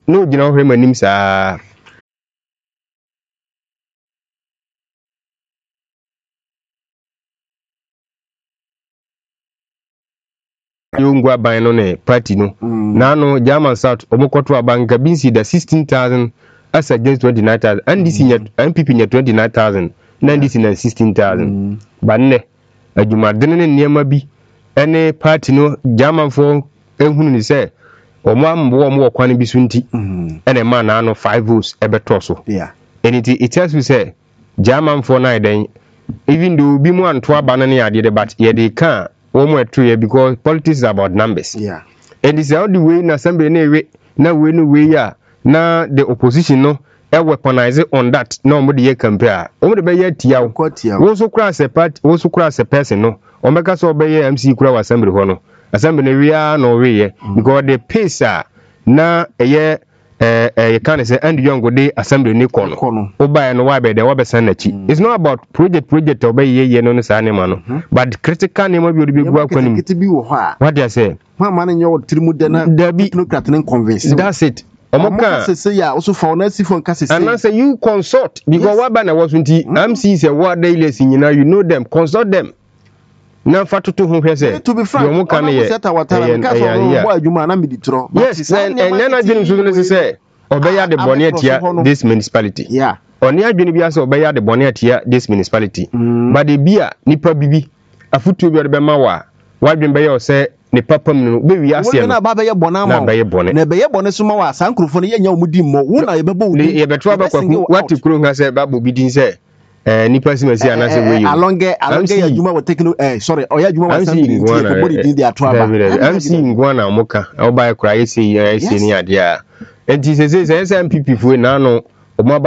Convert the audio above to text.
no gina ho manim saa yongu aban no ne party no na no German South omokoto abanka binsi da 16,000 as against 29,000 NDC nya MPP nya 29,000 na NDC na 16,000 banne adwumadene ne niema bi ene party no German fo ehunu ni se omo ambo omo kwan bi so nti ene ma na no 5 votes ebeto so anything it tells you say German fo na den even though bi mu anto abana ne ade but ye dey can omo eto ye because politics is about numbers and it's all the way na assembly na we no way ya na the opposition no weaponize on that na omo dey compare omo dey be tia wo so kura as a party wo so kura as a person no omo ka so be MC kura wa assembly ho no assembly na we ya no we ye because the pace na ye can say and young go dey assembly ni kono oba no wa be dey wa be san na chi it's not about project obey ye no sa ne ma no but critical ne ma bi gu akwanim what you say ma ma ne yo tirimu de na technocrat ne convince that's it omoka say ya also for na sifon ka say and say you consult because what ba na was nti MC say what they less nyina you know them consult them na fatutu ho hwese to be frank yo muka ne ye set our time ka so bo adwuma na meditro yes and na dwenu so no say obeya de bone atia this municipality oni adwene bi ase obeya de bone atia this municipality but de bia nipa bibi afutu bi be ma wa wadwen be ye say ne papam no be wi ase na ba be ye bone ama na be ye bone so ma wa sankrofo no ye nya omudi mo wo na ye bebo udi ye beto abakwaku wati kuro nga say babo bidin say nipa simasi anase we you alonge ya juma we taking sorry oya juma wa something for body din dia to aba MC ngwana moka oba kura yesi ni ade a enti se MPP fu na no